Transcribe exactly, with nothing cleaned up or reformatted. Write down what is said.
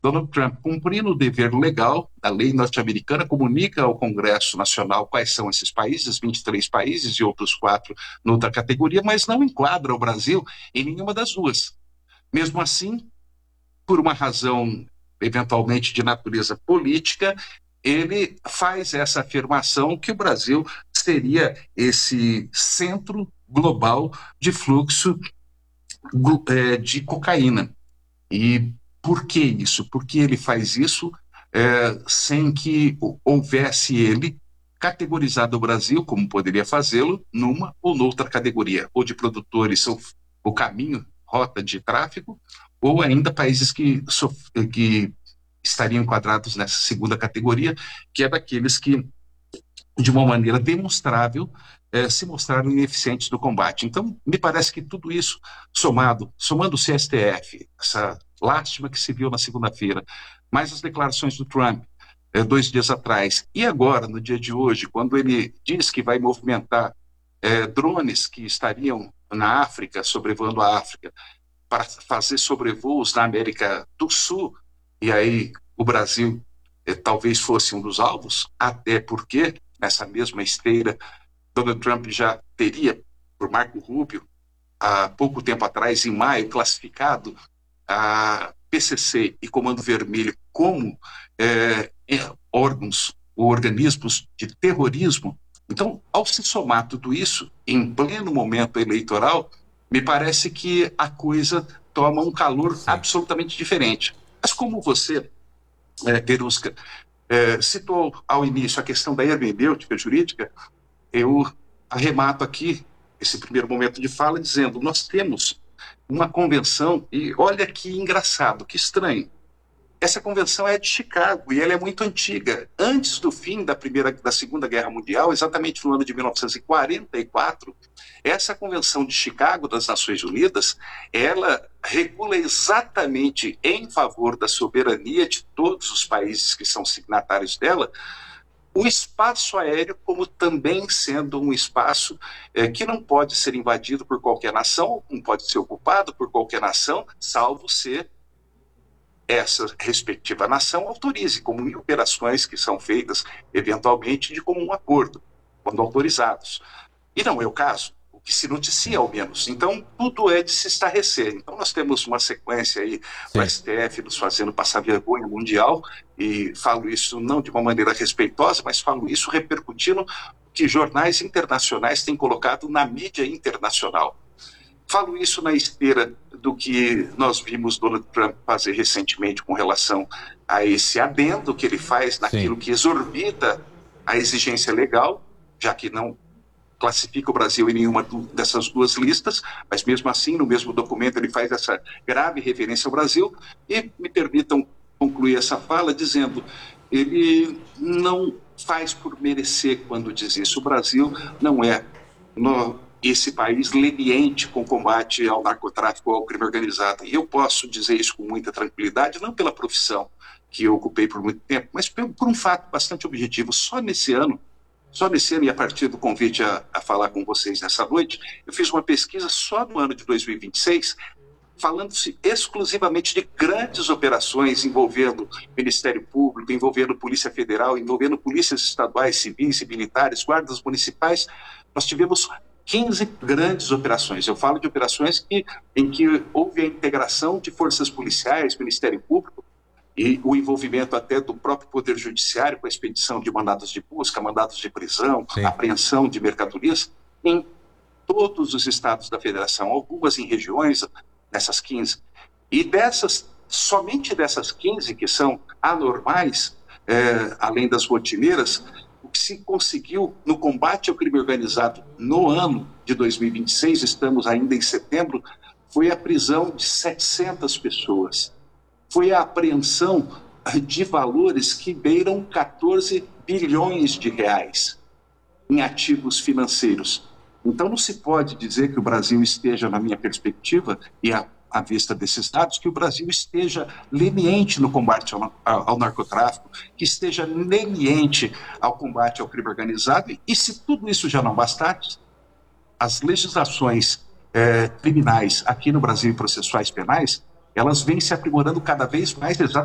Donald Trump, cumprindo o dever legal da lei norte-americana, comunica ao Congresso Nacional quais são esses países, vinte e três países e outros quatro noutra categoria, mas não enquadra o Brasil em nenhuma das duas. Mesmo assim, por uma razão eventualmente de natureza política, ele faz essa afirmação que o Brasil seria esse centro global de fluxo de cocaína. E por que isso? Porque ele faz isso é, sem que houvesse ele categorizado o Brasil, como poderia fazê-lo, numa ou noutra categoria, ou de produtores, ou o caminho, rota de tráfego, ou ainda países que, que estariam enquadrados nessa segunda categoria, que é daqueles que, de uma maneira demonstrável, eh, se mostraram ineficientes no combate. Então, me parece que tudo isso, somado, somando-se ao S T F, essa lástima que se viu na segunda-feira, mais as declarações do Trump, eh, dois dias atrás, e agora, no dia de hoje, quando ele diz que vai movimentar eh, drones que estariam na África, sobrevoando a África, para fazer sobrevoos na América do Sul, e aí o Brasil eh, talvez fosse um dos alvos, até porque, nessa mesma esteira, Donald Trump já teria, por Marco Rubio, há pouco tempo atrás, em maio, classificado a P C C e Comando Vermelho como eh, órgãos ou organismos de terrorismo. Então, ao se somar tudo isso, em pleno momento eleitoral, me parece que a coisa toma um calor Sim. absolutamente diferente. Mas como você, é, Perusca, é, citou ao início a questão da hermenêutica jurídica, eu arremato aqui esse primeiro momento de fala dizendo, nós temos uma convenção, e olha que engraçado, que estranho, essa convenção é de Chicago e ela é muito antiga. Antes do fim da, primeira, da Segunda Guerra Mundial, exatamente no ano de mil novecentos e quarenta e quatro, essa convenção de Chicago das Nações Unidas, ela regula exatamente em favor da soberania de todos os países que são signatários dela, o espaço aéreo como também sendo um espaço é, que não pode ser invadido por qualquer nação, não pode ser ocupado por qualquer nação, salvo ser essa respectiva nação autorize, como em operações que são feitas eventualmente de comum acordo, quando autorizados. E não é o caso, o que se noticia ao menos. Então, tudo é de se estarrecer. Então, nós temos uma sequência aí, o S T F nos fazendo passar vergonha mundial, e falo isso não de uma maneira respeitosa, mas falo isso repercutindo o que jornais internacionais têm colocado na mídia internacional. Falo isso na esteira do que nós vimos Donald Trump fazer recentemente com relação a esse adendo que ele faz naquilo Sim. que exorbita a exigência legal, já que não classifica o Brasil em nenhuma dessas duas listas, mas mesmo assim, no mesmo documento, ele faz essa grave referência ao Brasil, e me permitam concluir essa fala dizendo, ele não faz por merecer quando diz isso. O Brasil não é no, esse país leniente com o combate ao narcotráfico ou ao crime organizado. E eu posso dizer isso com muita tranquilidade, não pela profissão que eu ocupei por muito tempo, mas por, por um fato bastante objetivo. Só nesse ano, só nesse ano e a partir do convite a, a falar com vocês nessa noite, eu fiz uma pesquisa só no ano de dois mil e vinte e seis, falando-se exclusivamente de grandes operações envolvendo Ministério Público, envolvendo Polícia Federal, envolvendo polícias estaduais, civis e militares, guardas municipais. Nós tivemos quinze grandes operações. Eu falo de operações que, em que houve a integração de forças policiais, Ministério Público, e o envolvimento até do próprio Poder Judiciário com a expedição de mandados de busca, mandados de prisão, Sim. apreensão de mercadorias, em todos os estados da federação, algumas em regiões, nessas quinze. E dessas, somente dessas quinze que são anormais, é, além das rotineiras, o que se conseguiu no combate ao crime organizado no ano de dois mil e vinte e seis, estamos ainda em setembro, foi a prisão de setecentas pessoas. Foi a apreensão de valores que beiram quatorze bilhões de reais em ativos financeiros. Então não se pode dizer que o Brasil esteja, na minha perspectiva, e à, à vista desses dados, que o Brasil esteja leniente no combate ao, ao, ao narcotráfico, que esteja leniente ao combate ao crime organizado, e, e se tudo isso já não bastasse, as legislações eh, criminais aqui no Brasil e processuais penais, elas vêm se aprimorando cada vez mais exatamente